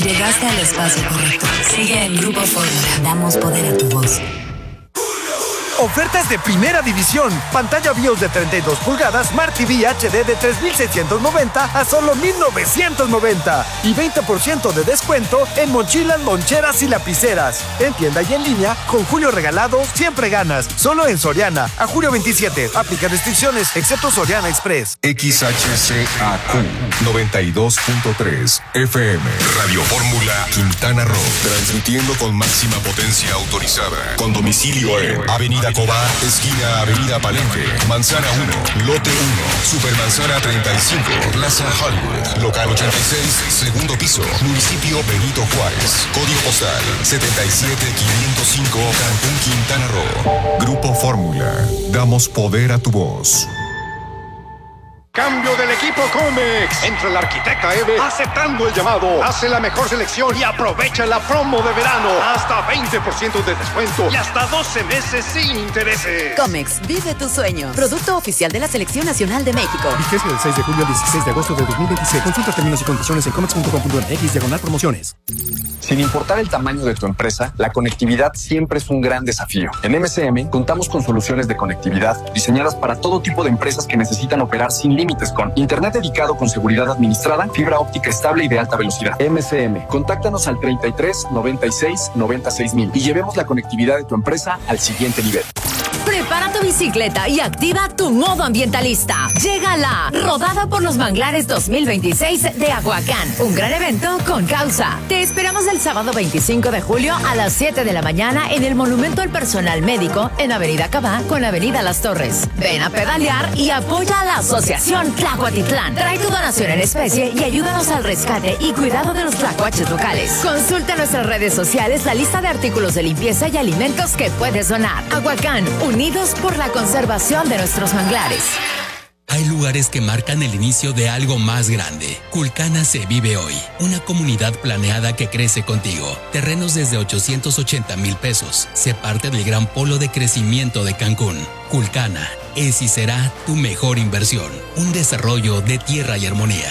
Llegaste al espacio correcto. Sigue en Grupo Fórmula. Damos poder a tu voz. Ofertas de primera división. Pantalla BIOS de 32 pulgadas Smart TV HD de 3,690 a solo 1,990. Y 20% de descuento en mochilas, loncheras y lapiceras. En tienda y en línea, con Julio Regalado, siempre ganas. Solo en Soriana. A julio 27. Aplica restricciones, excepto Soriana Express. XHCAQ 92.3 FM. Radio Fórmula Quintana Roo. Transmitiendo con máxima potencia autorizada. Con domicilio en Avenida Cobá, esquina Avenida Palenque, Manzana 1, Lote 1, Supermanzana 35, Plaza Hollywood, Local 86, segundo piso, Municipio Benito Juárez, Código postal 77505, Cancún, Quintana Roo. Grupo Fórmula, damos poder a tu voz. Cambio del equipo Comex. Entra la arquitecta Eve aceptando el llamado. Hace la mejor selección y aprovecha la promo de verano. Hasta 20% de descuento y hasta 12 meses sin intereses. Comex, vive tu sueño. Producto oficial de la Selección Nacional de México. Vigencia del 6 de julio al 16 de agosto de 2026. Consulta términos y condiciones en comex.com.mx/promociones. Sin importar el tamaño de tu empresa, la conectividad siempre es un gran desafío. En MCM contamos con soluciones de conectividad diseñadas para todo tipo de empresas que necesitan operar sin límites, con internet dedicado con seguridad administrada, fibra óptica estable y de alta velocidad. MCM, contáctanos al 33 96 96 mil y llevemos la conectividad de tu empresa al siguiente nivel. Prepara tu bicicleta y activa tu modo ambientalista. Llega la Rodada por los Manglares 2026 de Aguacán. Un gran evento con causa. Te esperamos el sábado 25 de julio a las 7 de la mañana en el Monumento al Personal Médico en Avenida Cabá con Avenida Las Torres. Ven a pedalear y apoya a la Asociación Tlacuatitlán. Trae tu donación en especie y ayúdanos al rescate y cuidado de los tlacuaches locales. Consulta en nuestras redes sociales la lista de artículos de limpieza y alimentos que puedes donar. Aguacán, unidos por la conservación de nuestros manglares. Hay lugares que marcan el inicio de algo más grande. Culcana se vive hoy. Una comunidad planeada que crece contigo. Terrenos desde 880,000 pesos. Se parte del gran polo de crecimiento de Cancún. Culcana es y será tu mejor inversión. Un desarrollo de tierra y armonía.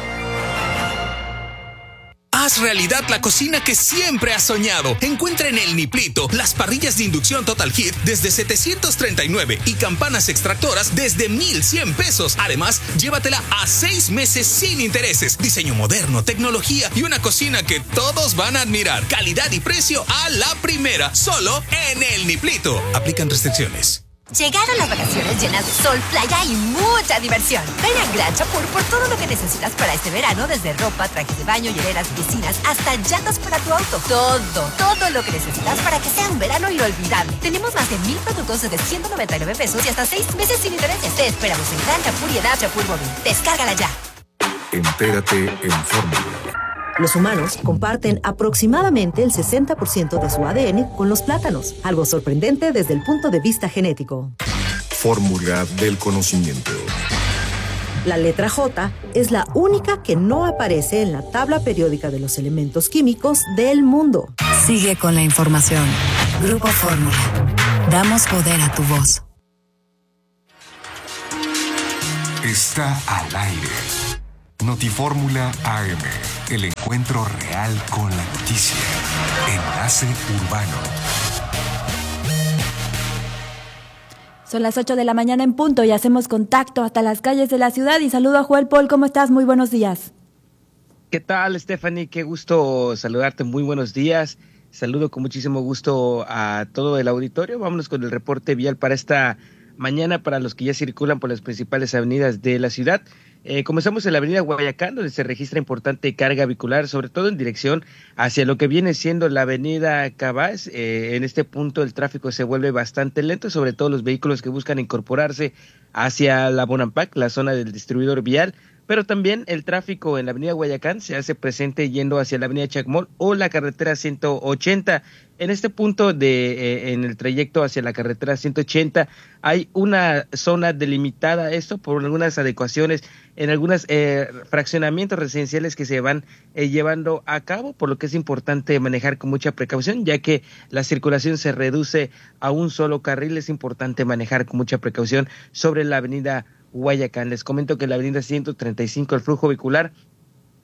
Haz realidad la cocina que siempre has soñado. Encuentra en El Niplito las parrillas de inducción Total Heat desde 739 y campanas extractoras desde 1,100 pesos. Además, llévatela a 6 meses sin intereses. Diseño moderno, tecnología y una cocina que todos van a admirar. Calidad y precio a la primera. Solo en El Niplito. Aplican restricciones. Llegaron las vacaciones llenas de sol, playa y mucha diversión. Ven a Gran Chapur por todo lo que necesitas para este verano, desde ropa, trajes de baño, hieleras, piscinas, hasta llantas para tu auto. Todo lo que necesitas para que sea un verano inolvidable. Tenemos más de 1,000 productos desde 199 pesos y hasta 6 meses sin intereses. Te esperamos en Gran Chapur y en App Chapur Móvil. Descárgala ya. Entérate en Fórmula. Los humanos comparten aproximadamente el 60% de su ADN con los plátanos, algo sorprendente desde el punto de vista genético. Fórmula del conocimiento. La letra J es la única que no aparece en la tabla periódica de los elementos químicos del mundo. Sigue con la información. Grupo Fórmula. Damos poder a tu voz. Está al aire. Notifórmula AM, el encuentro real con la noticia. Enlace Urbano. Son las 8 de la mañana en punto y hacemos contacto hasta las calles de la ciudad. Y saludo a Joel Paul. ¿Cómo estás? Muy buenos días. ¿Qué tal, Stephanie? Qué gusto saludarte. Muy buenos días. Saludo con muchísimo gusto a todo el auditorio. Vámonos con el reporte vial para esta mañana para los que ya circulan por las principales avenidas de la ciudad. Comenzamos en la avenida Guayacán, donde se registra importante carga vehicular, sobre todo en dirección hacia lo que viene siendo la avenida Cabás. En este punto el tráfico se vuelve bastante lento, sobre todo los vehículos que buscan incorporarse hacia la Bonampak, la zona del distribuidor vial, pero también el tráfico en la avenida Guayacán se hace presente yendo hacia la avenida Chacmol o la carretera 180. En este punto en el trayecto hacia la carretera 180 hay una zona delimitada, esto por algunas adecuaciones en algunos fraccionamientos residenciales que se van llevando a cabo, por lo que es importante manejar con mucha precaución, ya que la circulación se reduce a un solo carril. Es importante manejar con mucha precaución sobre la avenida Guayacán. Les comento que en la avenida 135 el flujo vehicular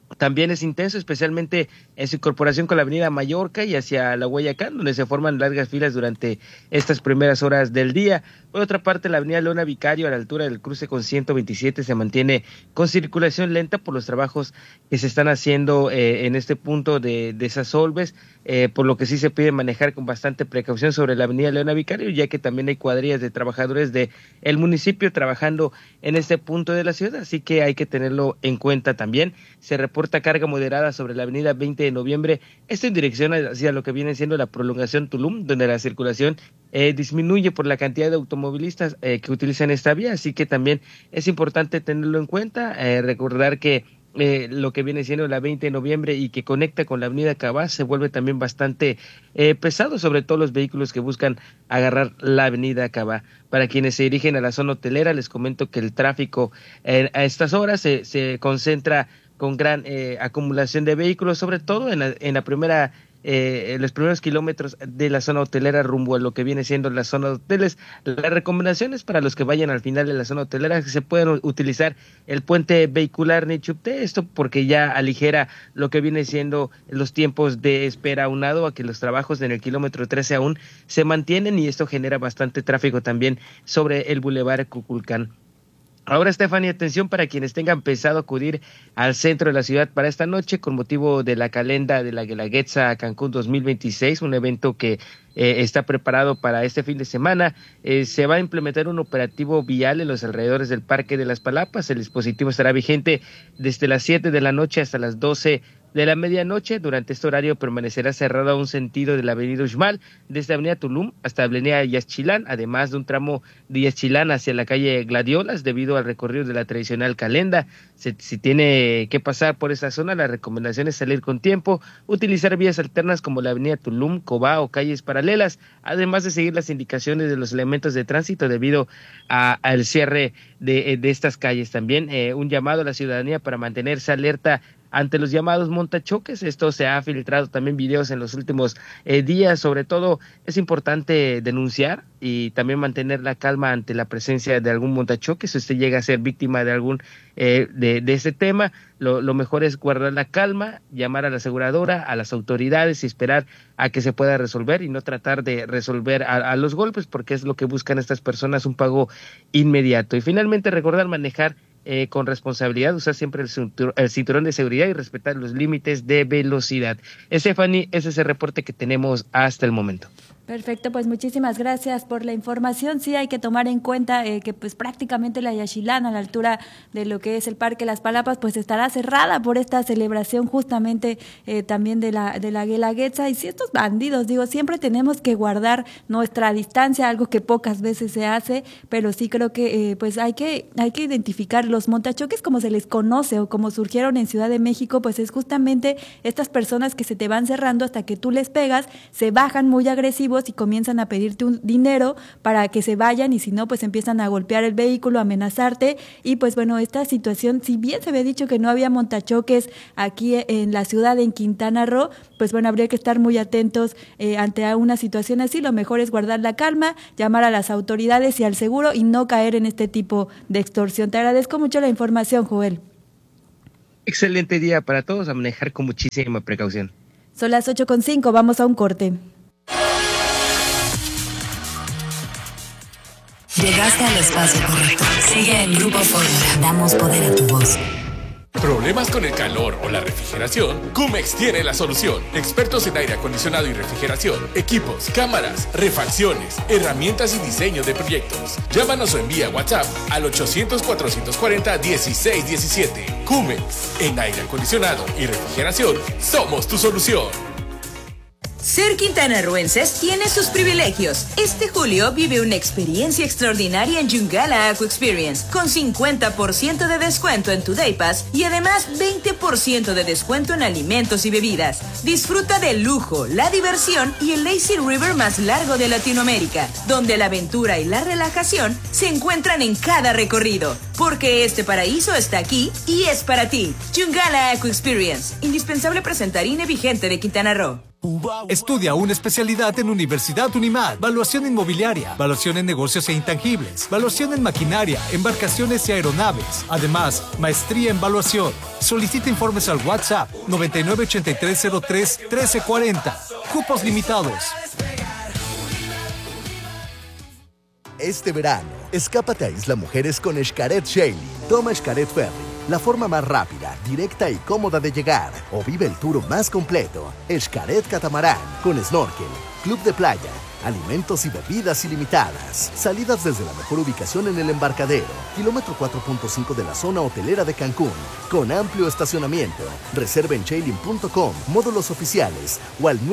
también es intenso, especialmente en su incorporación con la avenida Mallorca y hacia la Guayacán, donde se forman largas filas durante estas primeras horas del día. Por otra parte, la avenida Leona Vicario, a la altura del cruce con 127, se mantiene con circulación lenta por los trabajos que se están haciendo en este punto de Sasolves, por lo que sí se pide manejar con bastante precaución sobre la avenida Leona Vicario, ya que también hay cuadrillas de trabajadores del municipio trabajando en este punto de la ciudad, así que hay que tenerlo en cuenta también. Se reporta carga moderada sobre la avenida 20 de noviembre, esto en dirección hacia lo que viene siendo la prolongación Tulum, donde la circulación disminuye por la cantidad de automovilistas que utilizan esta vía, así que también es importante tenerlo en cuenta, recordar que lo que viene siendo la 20 de noviembre y que conecta con la avenida Cabá se vuelve también bastante pesado, sobre todo los vehículos que buscan agarrar la avenida Cabá. Para quienes se dirigen a la zona hotelera, les comento que el tráfico a estas horas se concentra con gran acumulación de vehículos, sobre todo en los primeros kilómetros de la zona hotelera rumbo a lo que viene siendo la zona de hoteles. Las recomendaciones para los que vayan al final de la zona hotelera es que se pueden utilizar el puente vehicular Nichupté, esto porque ya aligera lo que viene siendo los tiempos de espera, aunado a que los trabajos en el kilómetro 13 aún se mantienen y esto genera bastante tráfico también sobre el Boulevard Cuculcán. Ahora, Stephanie, atención para quienes tengan pensado acudir al centro de la ciudad para esta noche con motivo de la calenda de la Guelaguetza Cancún 2026, un evento que está preparado para este fin de semana. Se va a implementar un operativo vial en los alrededores del Parque de las Palapas. El dispositivo estará vigente desde las 7 de la noche hasta las 12 de la medianoche. Durante este horario permanecerá cerrado un sentido de la avenida Uxmal, desde avenida Tulum hasta avenida Yaxchilán, además de un tramo de Yaxchilán hacia la calle Gladiolas, debido al recorrido de la tradicional calenda. Si tiene que pasar por esa zona, la recomendación es salir con tiempo, utilizar vías alternas como la avenida Tulum, Cobá o calles paralelas, además de seguir las indicaciones de los elementos de tránsito debido al cierre de estas calles. También un llamado a la ciudadanía para mantenerse alerta ante los llamados montachoques. Esto se ha filtrado también videos en los últimos días. Sobre todo es importante denunciar y también mantener la calma ante la presencia de algún montachoque. Si usted llega a ser víctima de algún de este tema, lo mejor es guardar la calma, llamar a la aseguradora, a las autoridades y esperar a que se pueda resolver y no tratar de resolver a los golpes, porque es lo que buscan estas personas, un pago inmediato. Y finalmente recordar manejar con responsabilidad, usar siempre el cinturón de seguridad y respetar los límites de velocidad. Stephanie, ese es el reporte que tenemos hasta el momento. Perfecto, pues muchísimas gracias por la información. Sí, hay que tomar en cuenta que pues prácticamente la Yaxchilán, a la altura de lo que es el Parque Las Palapas, pues estará cerrada por esta celebración justamente también de la Guelaguetza. Y si estos bandidos, siempre tenemos que guardar nuestra distancia, algo que pocas veces se hace, pero sí creo que pues hay que identificar los montachoques, como se les conoce o como surgieron en Ciudad de México, pues es justamente estas personas que se te van cerrando hasta que tú les pegas, se bajan muy agresivos y comienzan a pedirte un dinero para que se vayan, y si no, pues empiezan a golpear el vehículo, a amenazarte. Y pues bueno, esta situación, si bien se había dicho que no había montachoques aquí en la ciudad, en Quintana Roo, pues bueno, habría que estar muy atentos ante una situación así. Lo mejor es guardar la calma, llamar a las autoridades y al seguro y no caer en este tipo de extorsión. Te agradezco mucho la información, Joel. Excelente día para todos, a manejar con muchísima precaución. Son las 8:05, vamos a un corte. Llegaste al espacio correcto. Sigue en Grupo Fórmula. Damos poder a tu voz. ¿Problemas con el calor o la refrigeración? Cumex tiene la solución. Expertos en aire acondicionado y refrigeración, equipos, cámaras, refacciones, herramientas y diseño de proyectos. Llámanos o envía WhatsApp al 800-440-1617. Cumex, en aire acondicionado y refrigeración, somos tu solución. Ser quintanarroenses tiene sus privilegios. Este julio vive una experiencia extraordinaria en Yungala Aqua Experience, con 50% de descuento en tu Day Pass y además 20% de descuento en alimentos y bebidas. Disfruta del lujo, la diversión y el lazy river más largo de Latinoamérica, donde la aventura y la relajación se encuentran en cada recorrido. Porque este paraíso está aquí y es para ti. Yungala Aqua Experience. Indispensable presentar INE vigente de Quintana Roo. Estudia una especialidad en Universidad Unimad. Valuación inmobiliaria, valuación en negocios e intangibles, valuación en maquinaria, embarcaciones y aeronaves. Además, maestría en valuación. Solicita informes al WhatsApp 9983031340. Cupos limitados. Este verano, escápate a Isla Mujeres con Xcaret Sailing. Toma Xcaret Ferry, la forma más rápida, directa y cómoda de llegar. O vive el tour más completo. Xcaret Catamarán, con snorkel, club de playa, alimentos y bebidas ilimitadas. Salidas desde la mejor ubicación en el embarcadero. Kilómetro 4.5 de la zona hotelera de Cancún. Con amplio estacionamiento. Reserva en Sailing.com, módulos oficiales o al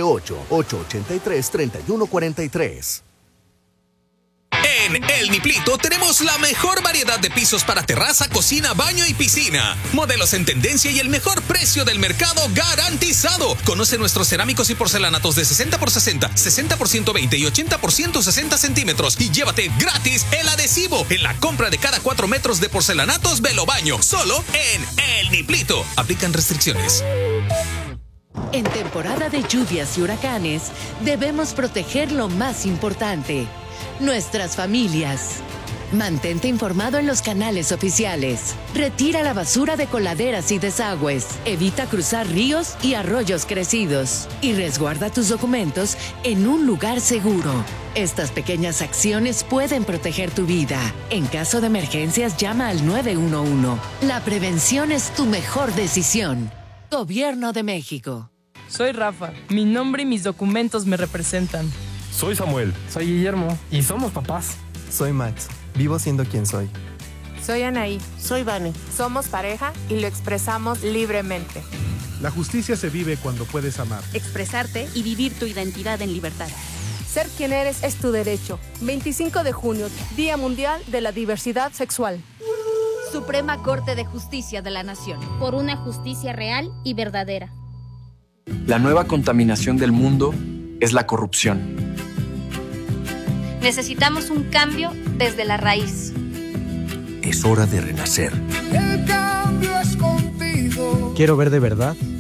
998-883-3143. En El Niplito tenemos la mejor variedad de pisos para terraza, cocina, baño y piscina. Modelos en tendencia y el mejor precio del mercado garantizado. Conoce nuestros cerámicos y porcelanatos de 60x60, 60x120 y 80x160 centímetros y llévate gratis el adhesivo en la compra de cada 4 metros de porcelanatos Velobaño. Solo en El Niplito. Aplican restricciones. En temporada de lluvias y huracanes, debemos proteger lo más importante: nuestras familias. Mantente informado en los canales oficiales. Retira la basura de coladeras y desagües. Evita cruzar ríos y arroyos crecidos. Y resguarda tus documentos en un lugar seguro. Estas pequeñas acciones pueden proteger tu vida. En caso de emergencias, llama al 911. La prevención es tu mejor decisión. Gobierno de México. Soy Rafa. Mi nombre y mis documentos me representan. Soy Samuel. Soy Guillermo. Y somos papás. Soy Max. Vivo siendo quien soy. Soy Anaí. Soy Vane. Somos pareja y lo expresamos libremente. La justicia se vive cuando puedes amar. Expresarte y vivir tu identidad en libertad. Ser quien eres es tu derecho. 25 de junio, Día Mundial de la Diversidad Sexual. Suprema Corte de Justicia de la Nación. Por una justicia real y verdadera. La nueva contaminación del mundo es la corrupción. Necesitamos un cambio desde la raíz. Es hora de renacer. El cambio es contigo. Quiero ver de verdad